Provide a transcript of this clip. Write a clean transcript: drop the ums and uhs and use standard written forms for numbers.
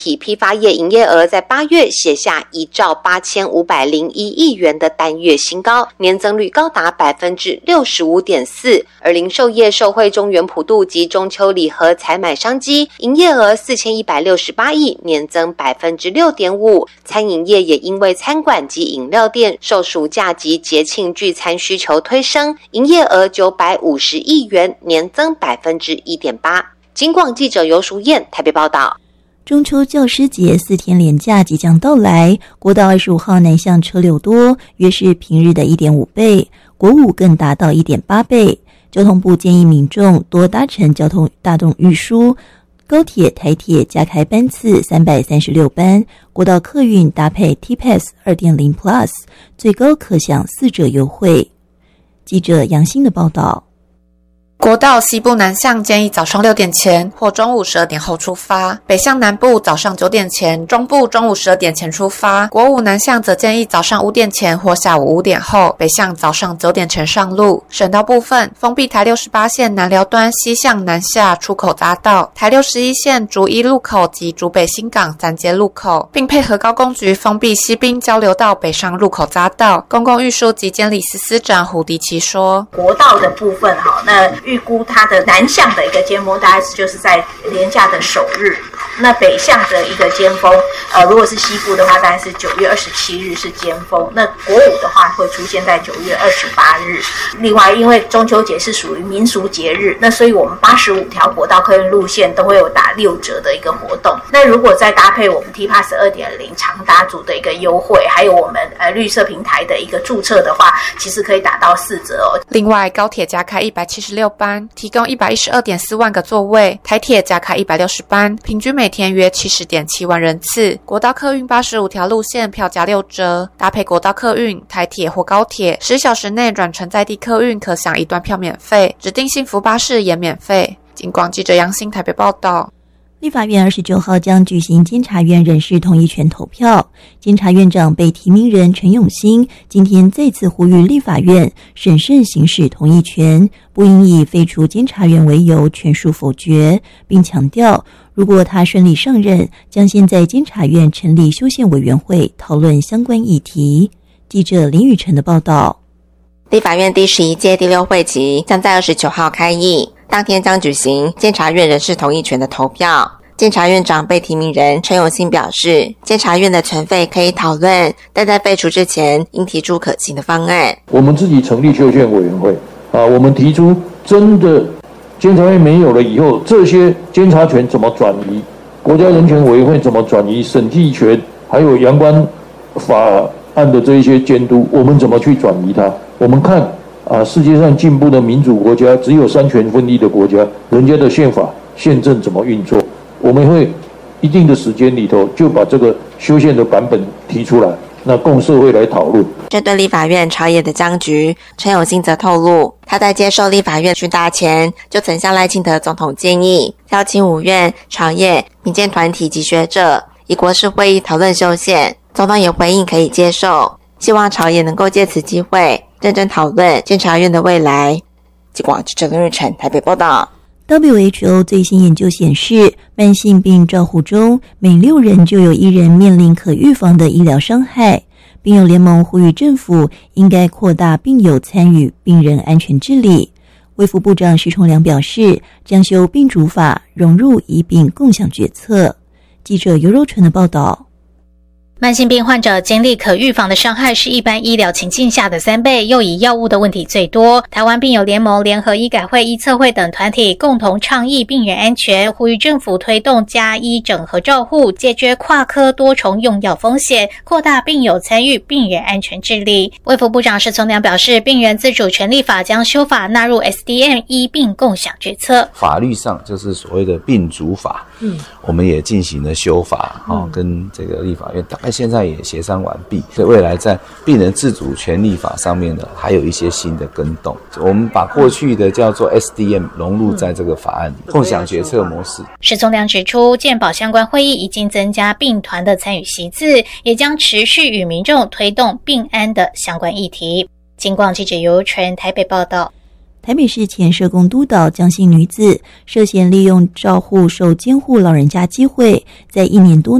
体批发业营业额在8月写下1兆8501亿元的单月新高，年增率高达 65.4%， 而零售业受惠中元普渡及中秋礼盒采买商机，营业额4168亿，年增 6.5%。 餐饮业也因为餐馆及饮料店受暑假及节庆聚餐需求推升，营业额950亿元，年增 1.8%。 警广记者尤淑燕台北报道。 中秋教师节4天连假即将到来，国道25号南向车流多，约是平日的 1.5 倍，国五更达到 1.8 倍。交通部建议民众多搭乘交通大众运输，高铁、台铁加开班次336班，国道客运搭配 T-Pass 2.0 Plus， 最高可享4折优惠。记者杨欣的报道。 国道西部南向建议早上6点前或中午12点后出发，北向南部早上9点前，中部中午12点前出发。国五南向则建议早上5点前或下午5点后，北向早上9点前上路。省道部分，封闭台68线南寮端西向南下出口匝道，台61线竹一路口及竹北新港3街路口，并配合高工局封闭西滨交流道北上入口匝道。公共运输及监理司司长胡迪奇说： 国道的部分那预估它的南向的一个尖峰大概就是在连假的首日，那北向的一个尖峰如果是西部的话大概是9月27日是尖峰，那国五的话会出现在9月28日。另外因为中秋节是属于民俗节日，那所以我们85条国道客运路线都会有打6折的一个活动，那如果再搭配我们 T-Pass 2.0 长达组的一个优惠，还有我们绿色平台的一个注册的话，其实可以打到4折哦。 另外高铁加开176班，提供112.4万个座位，台铁加开160班，平均每天约70.7万人次。国道客运85条路线票价6折，搭配国道客运、台铁或高铁，10小时内转乘在地客运可享1段票免费，指定幸福巴士也免费。警广记者杨欣台北报道。 立法院29号将举行监察院人事同意权投票，监察院长被提名人陈永新今天再次呼吁立法院审慎行使同意权，不应以废除监察院为由全数否决，并强调如果他顺利上任，将先在监察院成立修宪委员会讨论相关议题。记者林雨晨的报道。 立法院第11届第6会期将在29号开议，当天将举行监察院人事同意权的投票。监察院长被提名人陈永新表示，监察院的存废可以讨论，但在废除之前应提出可行的方案。 我们自己成立修宪委员会我们提出真的监察院没有了以后，这些监察权怎么转移，国家人权委员会怎么转移审计权，还有相关法案的这一些监督，我们怎么去转移它。我们看世界上进步的民主国家，只有三权分立的国家，人家的宪法宪政怎么运作，我们会一定的时间里头就把这个修宪的版本提出来，那供社会来讨论。 针对立法院朝野的僵局，陈永新则透露，他在接受立法院询答前就曾向赖清德总统建议，邀请五院、朝野、民间团体及学者以国是会议讨论修宪，总统也回应可以接受，希望朝野能够借此机会认真讨论监察院的未来。记者陈日成台北报道。 WHO 最新研究显示，慢性病照护中每6人就有1人面临可预防的医疗伤害。病友联盟呼吁政府应该扩大病友参与病人安全治理。卫福部长徐崇良表示，将修病主法，融入医病共享决策。记者尤柔纯的报道。 慢性病患者经历可预防的伤害是一般医疗情境下的3倍，又以药物的问题最多。台湾病友联盟、联合医改会、医策会等团体共同倡议病人安全，呼吁政府推动家医整合照护，解决跨科多重用药风险，扩大病友参与病人安全治理。卫福部长施聪良表示，病人自主权利法将修法纳入 SDM 医病共享决策。 法律上就是所谓的病主法，我们也进行了修法，跟这个立法院大概现在也协商完毕，所以未来在病人自主权利法上面呢，还有一些新的更动。我们把过去的叫做 SDM 融入在这个法案里，共享决策模式。 施聪良指出，健保相关会议已经增加病团的参与席次，也将持续与民众推动病安的相关议题。警广记者尤纯台北报道。 台北市前社工督导江姓女子涉嫌利用照护受监护老人家机会，在1年多